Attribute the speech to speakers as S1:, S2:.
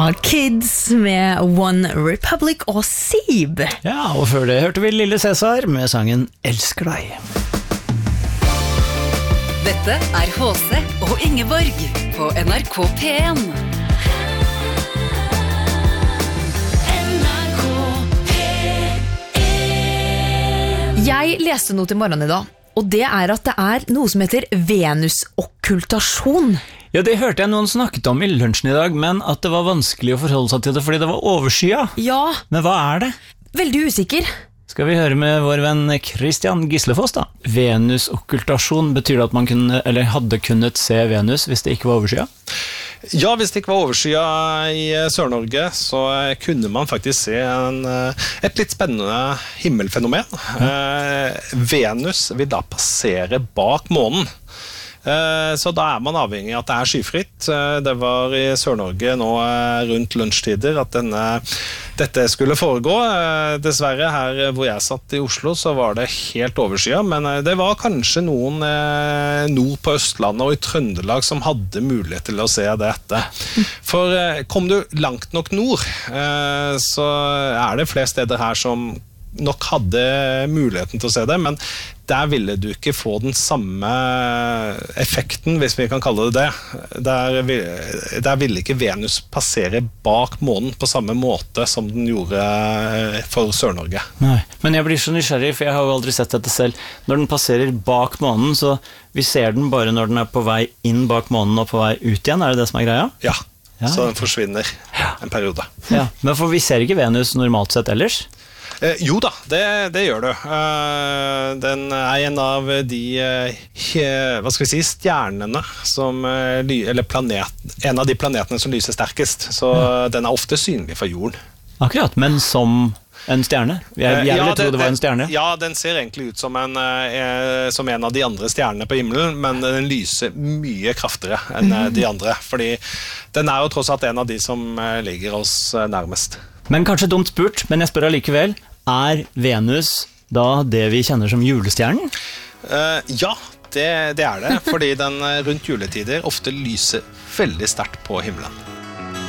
S1: Kids med One Republic og Sib.
S2: Ja, og før det hørte vi Lille Cæsar med sangen Elsker deg.
S3: Dette HC og Ingeborg på NRK P1.
S1: Jeg leste noe til morgenen i dag, og det at det noe som heter venusokkultasjon.
S2: Ja, det hørte jeg noen snakket om i lunsjen i dag, men at det var vanskelig å forholde seg til det fordi det var overskya.
S1: Ja.
S2: Men hva det?
S1: Veldig usikker.
S2: Skal vi høre med vår venn Christian Gislefoss da? Venusokkultasjon, betyr det at man kunne, eller hadde kunnet se Venus hvis det ikke var overskya?
S4: Ja, hvis det ikke var overskya i Sør-Norge, så kunne man faktisk se et litt spennende himmelfenomen. Venus vil da passere bak månen. Så da man avhengig av at det skyfritt. Det var i Sør-Norge nå rundt lunsjtider at dette skulle foregå. Dessverre her hvor jeg satt i Oslo så var det helt overskya, men det var kanskje noen nord på Østlandet og i Trøndelag som hadde mulighet til å se dette. For kom du langt nok nord, så det flere steder her som nok hadde muligheten til å se det, men der ville du ikke få den samme effekten, hvis vi kan kalle det det. Der ville ikke Venus passere bak månen på samme måte som den gjorde for Sør-Norge.
S2: Nei, men jeg blir så nysgjerrig, for jeg har jo aldri sett dette selv. Når den passerer bak månen, så vi ser den bare når den på vei inn bak månen og på vei ut igjen, det som greia?
S4: Ja, så den forsvinner en periode.
S2: Ja, men for vi ser ikke Venus normalt sett ellers?
S4: Jo da, det gjør du. Den en av de hva skal vi si, stjernene som, eller en av de planetene som lyser sterkest, så den ofte synlig for jorden. Akkurat,
S2: men som en stjerne? Jeg ville tro det var en stjerne.
S4: Ja, den ser egentlig ut som en av de andre stjernene på himmelen, men den lyser mye kraftigere enn de andre, fordi den jo tross alt en av de som ligger oss nærmest.
S2: Men kanskje dumt spurt, men jeg spør allikevel, Venus da det vi kjenner som julestjernen?
S4: Ja, det det, fordi den rundt juletider ofte lyser veldig sterkt på himmelen.